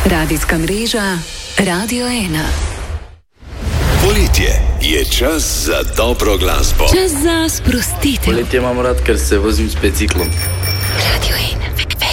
Radijska mreža Radio 1. Poletje je čas za dobro glasbo. Čas za sprostitev. Poletje imam rad, ker se vozim s biciklom. Radio 1.